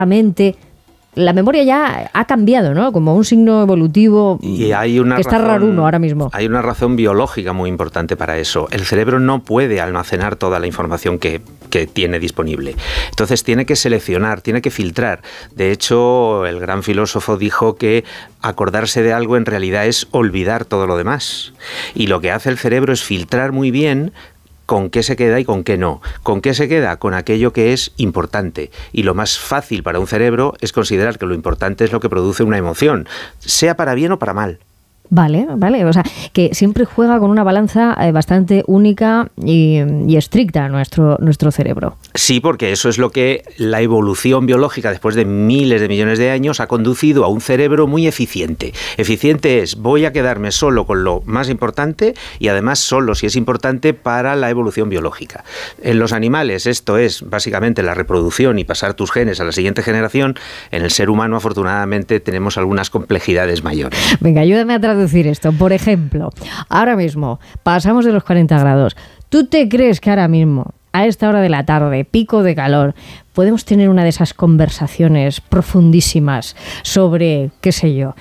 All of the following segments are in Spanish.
mente. La memoria ya ha cambiado, ¿no? Como un signo evolutivo y hay una que está raruno ahora mismo. Hay una razón biológica muy importante para eso. El cerebro no puede almacenar toda la información que tiene disponible. Entonces tiene que seleccionar, tiene que filtrar. De hecho, el gran filósofo dijo que acordarse de algo en realidad es olvidar todo lo demás. Y lo que hace el cerebro es filtrar muy bien con qué se queda y con qué no. ¿Con qué se queda? Con aquello que es importante. Y lo más fácil para un cerebro es considerar que lo importante es lo que produce una emoción, sea para bien o para mal. Vale. O sea, que siempre juega con una balanza bastante única y estricta nuestro cerebro. Sí, porque eso es lo que la evolución biológica después de miles de millones de años ha conducido a un cerebro muy eficiente. Eficiente es, voy a quedarme solo con lo más importante y además solo si es importante para la evolución biológica. En los animales esto es básicamente la reproducción y pasar tus genes a la siguiente generación. En el ser humano afortunadamente tenemos algunas complejidades mayores. Venga, ayúdame a traducir esto. Por ejemplo, ahora mismo pasamos de los 40 grados. ¿Tú te crees que ahora mismo, a esta hora de la tarde, pico de calor, podemos tener una de esas conversaciones profundísimas sobre, qué sé yo,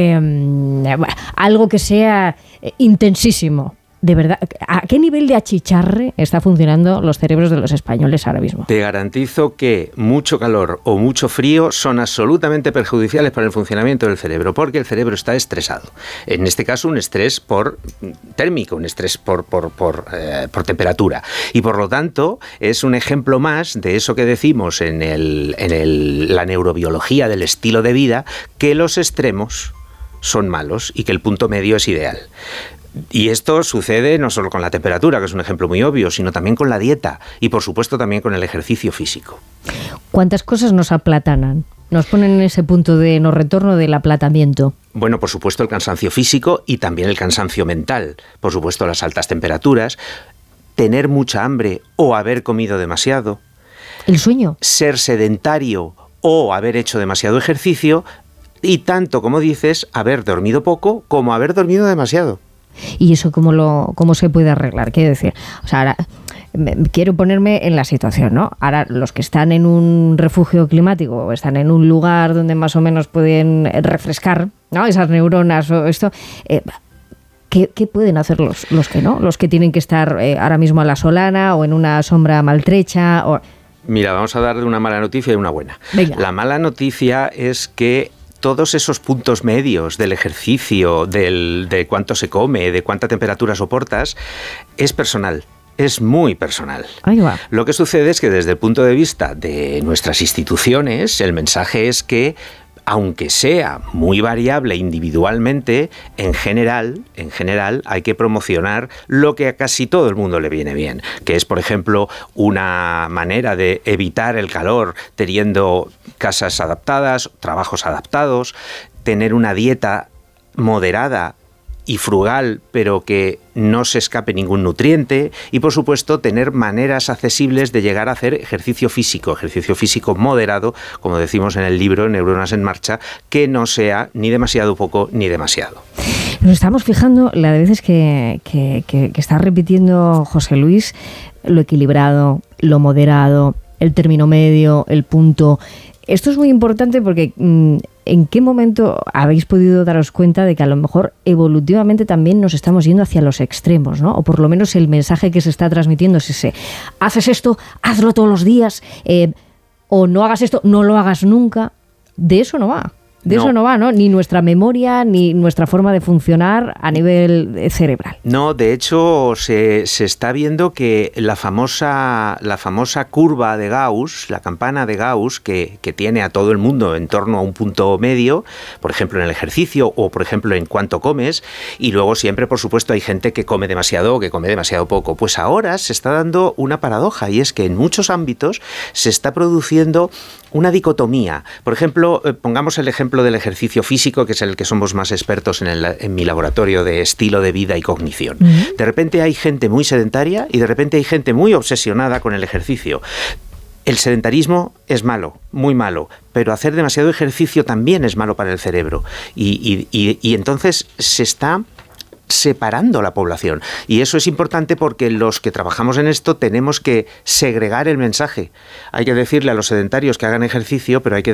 algo que sea intensísimo? De verdad, ¿a qué nivel de achicharre está funcionando los cerebros de los españoles ahora mismo? Te garantizo que mucho calor o mucho frío son absolutamente perjudiciales para el funcionamiento del cerebro, porque el cerebro está estresado. En este caso, un estrés térmico, un estrés por temperatura. Y por lo tanto, es un ejemplo más de eso que decimos en la neurobiología del estilo de vida, que los extremos son malos y que el punto medio es ideal. Y esto sucede no solo con la temperatura, que es un ejemplo muy obvio, sino también con la dieta y, por supuesto, también con el ejercicio físico. ¿Cuántas cosas nos aplatanan? Nos ponen en ese punto de no retorno del aplatamiento. Bueno, por supuesto, el cansancio físico y también el cansancio mental. Por supuesto, las altas temperaturas, tener mucha hambre o haber comido demasiado. ¿El sueño? Ser sedentario o haber hecho demasiado ejercicio y tanto, como dices, haber dormido poco como haber dormido demasiado. ¿Y eso cómo se puede arreglar? Quiero decir, o sea, ahora quiero ponerme en la situación, ¿no? Ahora, los que están en un refugio climático o están en un lugar donde más o menos pueden refrescar, ¿no?, esas neuronas o esto, ¿qué pueden hacer los que no? Los que tienen que estar ahora mismo a la solana o en una sombra maltrecha. Mira, vamos a darle una mala noticia y una buena. Venga. La mala noticia es que todos esos puntos medios del ejercicio, de cuánto se come, de cuánta temperatura soportas, es personal. Es muy personal. Ahí va. Lo que sucede es que desde el punto de vista de nuestras instituciones, el mensaje es que, aunque sea muy variable individualmente, en general hay que promocionar lo que a casi todo el mundo le viene bien, que es, por ejemplo, una manera de evitar el calor teniendo casas adaptadas, trabajos adaptados, tener una dieta moderada y frugal, pero que no se escape ningún nutriente, y por supuesto tener maneras accesibles de llegar a hacer ejercicio físico moderado, como decimos en el libro Neuronas en Marcha, que no sea ni demasiado poco ni demasiado. Nos estamos fijando la de veces que está repitiendo José Luis, lo equilibrado, lo moderado, el término medio, el punto. Esto es muy importante porque ¿en qué momento habéis podido daros cuenta de que a lo mejor evolutivamente también nos estamos yendo hacia los extremos, ¿no? O por lo menos el mensaje que se está transmitiendo es ese: haces esto, hazlo todos los días, o no hagas esto, no lo hagas nunca. De eso no va. Eso no va, ¿no? Ni nuestra memoria, ni nuestra forma de funcionar a nivel cerebral. No, de hecho, se está viendo que la famosa curva de Gauss, la campana de Gauss, que tiene a todo el mundo en torno a un punto medio, por ejemplo en el ejercicio o por ejemplo en cuánto comes, y luego siempre, por supuesto, hay gente que come demasiado o que come demasiado poco. Pues ahora se está dando una paradoja, y es que en muchos ámbitos se está produciendo una dicotomía. Por ejemplo, pongamos el ejemplo del ejercicio físico, que es el que somos más expertos en mi laboratorio de estilo de vida y cognición. De repente hay gente muy sedentaria y de repente hay gente muy obsesionada con el ejercicio. El sedentarismo es malo, muy malo, pero hacer demasiado ejercicio también es malo para el cerebro. Y entonces se está separando la población, y eso es importante porque los que trabajamos en esto tenemos que segregar el mensaje. Hay que decirle a los sedentarios que hagan ejercicio, pero hay que